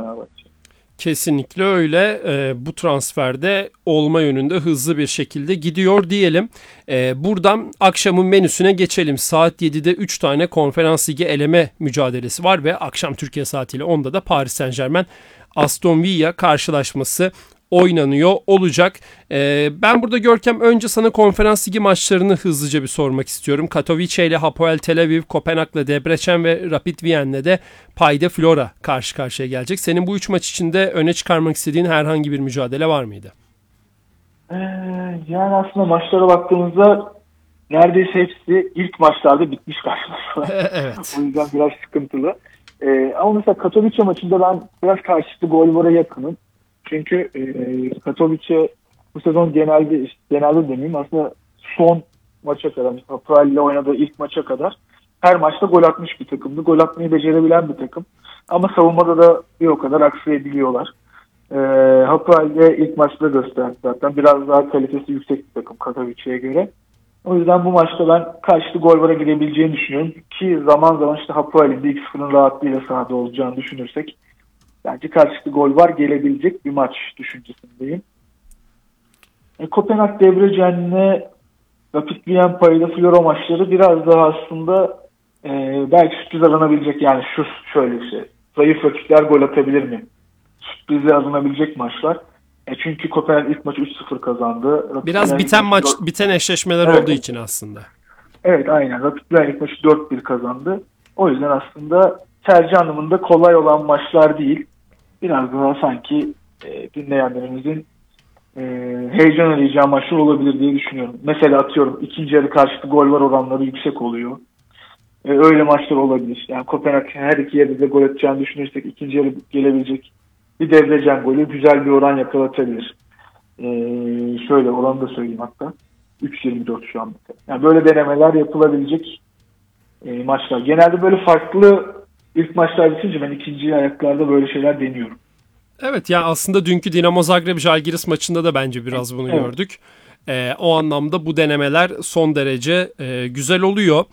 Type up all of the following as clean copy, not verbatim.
Fenerbahçe. Kesinlikle öyle. Bu transferde olma yönünde hızlı bir şekilde gidiyor diyelim. Buradan akşamın menüsüne geçelim. Saat 7'de 3 tane Konferans Ligi eleme mücadelesi var ve akşam Türkiye saatiyle 10'da da Paris Saint-Germain Aston Villa karşılaşması oynanıyor olacak. Ben burada Görkem önce sana Konferans Ligi maçlarını hızlıca bir sormak istiyorum. Katowice ile Hapoel Tel Aviv, Kopenhag'la Debrecen ve Rapid Wien'le de Payda Flora karşı karşıya gelecek. Senin bu 3 maç içinde öne çıkarmak istediğin herhangi bir mücadele var mıydı? Yani aslında maçlara baktığımızda neredeyse hepsi ilk maçlarda bitmiş karşılaşmalar. Evet. O yüzden biraz sıkıntılı. Ama mesela Katowice maçında ben biraz karşılıklı gol vara yakınım. Çünkü Katowice bu sezon genelde demeyeyim aslında son maça kadar, April ile oynadığı ilk maça kadar her maçta gol atmış bir takımdı. Gol atmayı becerebilen bir takım. Ama savunmada da bir o kadar aksayabiliyorlar. Hapoel'de ilk maçta gösterdi zaten. Biraz daha kalitesi yüksek bir takım Katowice'ye göre. O yüzden bu maçta ben karşılıklı gol vara girebileceğini düşünüyorum. Ki zaman zaman işte Hapoel'in de 2-0'ın rahatlığıyla sahada olacağını düşünürsek bence karşılıklı gol var gelebilecek bir maç düşüncesindeyim. Kopenhag Debrecen'le Rapid Wien Payda Flora maçları biraz daha aslında belki sürpriz alınabilecek, yani şöyle bir şey. Zayıf rakipler gol atabilir mi? Sürprizle alınabilecek maçlar. Çünkü Kopenhag ilk maçı 3-0 kazandı. Rapid Biraz biten eşleşmeler evet, olduğu için aslında. Evet, aynen. Rapid Wien ilk maçı 4-1 kazandı. O yüzden aslında tercih anlamında kolay olan maçlar değil. Biraz daha sanki dinleyenlerimizin heyecan arayacağı maçlar olabilir diye düşünüyorum. Mesela atıyorum ikinci yarı karşılıklı gol var oranları yüksek oluyor. Öyle maçlar olabilir. Yani Kopenhag her iki yerde de gol atacağını düşünürsek ikinci yarı gelebilecek bir Debrecen golü güzel bir oran yakalatabilir. Şöyle oranı da söyleyeyim hatta. 3.24 şu an. Yani böyle denemeler yapılabilecek maçlar. Genelde böyle farklı ilk maçlar bitince ben ikinci ayaklarda böyle şeyler deniyorum. Evet, yani aslında dünkü Dinamo Zagreb Žalgiris maçında da bence biraz bunu gördük. O anlamda bu denemeler son derece güzel oluyor.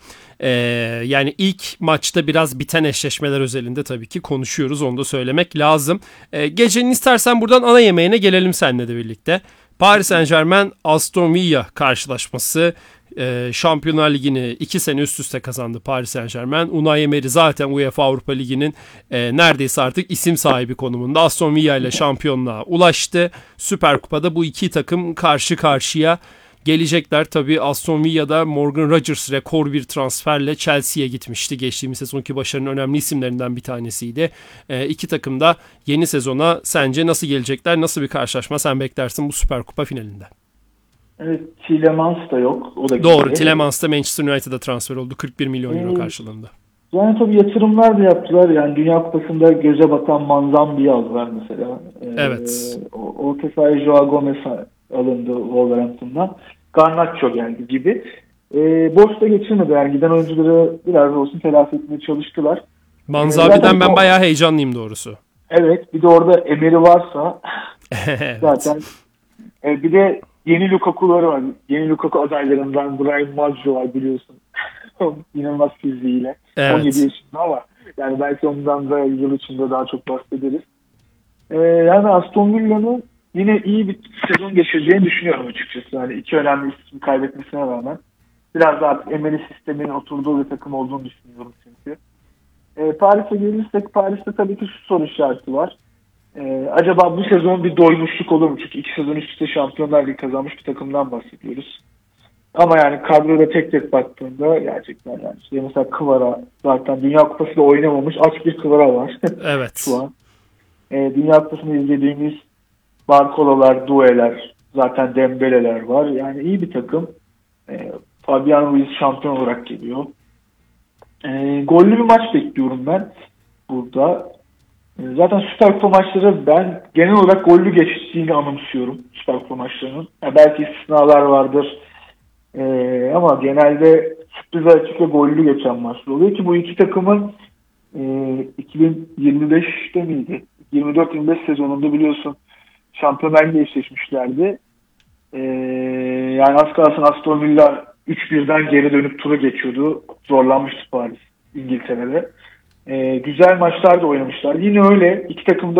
Yani ilk maçta biraz biten eşleşmeler özelinde tabii ki konuşuyoruz, onu da söylemek lazım. Gecenin istersen buradan ana yemeğine gelelim seninle de birlikte. Paris Saint-Germain Aston Villa karşılaşması. Şampiyonlar Ligi'ni 2 sene üst üste kazandı Paris Saint-Germain. Unai Emery zaten UEFA Avrupa Ligi'nin neredeyse artık isim sahibi konumunda. Aston Villa ile şampiyonluğa ulaştı. Süper Kupa'da bu iki takım karşı karşıya gelecekler. Tabii Aston Villa'da Morgan Rodgers rekor bir transferle Chelsea'ye gitmişti. Geçtiğimiz sezonki başarının önemli isimlerinden bir tanesiydi. İki takım da yeni sezona sence nasıl gelecekler? Nasıl bir karşılaşma sen beklersin bu Süper Kupa finalinde? Evet, Tielemans da yok. O da doğru, Tielemans da Manchester United'a transfer oldu 41 milyon euro karşılığında. Yani tabii yatırımlar da yaptılar. Yani Dünya Kupası'nda göze batan Manzambi'yi aldılar mesela. Evet. Orta sahaya Joao Gomez alındı Wolverhampton'dan. Garnacho geldi gibi. Boşta geçirmedi. Yani giden oyuncuları biraz olsun telafi etmeye çalıştılar. Manzambi'den ben bayağı heyecanlıyım doğrusu. Evet. Bir de orada Emery varsa evet. zaten bir de yeni Lukaku'ları var. Yeni Lukaku adaylarından Brahim Maggio var biliyorsun. İnanılmaz fiziğiyle. Evet. 17 yaşında ama yani belki ondan da yıl içinde daha çok bahsederiz. Yani Aston Villa'nın yine iyi bir sezon geçireceğini düşünüyorum açıkçası. Yani iki önemli isim kaybetmesine rağmen. Biraz daha Emery sisteminin oturduğu bir takım olduğunu düşünüyorum çünkü. Paris'e gelirsek Paris'te tabii ki şu soru işareti var. Acaba bu sezon bir doymuşluk olur mu? Çünkü 2 sezon üst üste Şampiyonlar Ligi kazanmış bir takımdan bahsediyoruz. Ama yani kadroda tek tek baktığında gerçekten yani işte mesela Kvara zaten Dünya Kupası'da oynamamış aç bir Kvara var. Evet. Şu an. Dünya Kupası'nda izlediğimiz Barkola'lar, Due'ler, zaten Dembele'ler var. Yani iyi bir takım. Fabian Ruiz şampiyon olarak geliyor. Gollü bir maç bekliyorum ben burada. Zaten Süper Kupa maçları ben genel olarak gollü geçtiğini anımsıyorum Süper Kupa maçlarının. Yani belki istisnalar vardır. Ama genelde sürpriz açık ve gollü geçen maçlar oluyor ki bu iki takımın 2025'te miydi? 24-25 sezonunda biliyorsun Şampiyonlar Ligi'nde eşleşmişlerdi. Yani az kalsın Aston Villa 3-1'den geri dönüp tura geçiyordu. Zorlanmıştı Paris İngiltere'de. Güzel maçlar da oynamışlar. Yine öyle iki takım da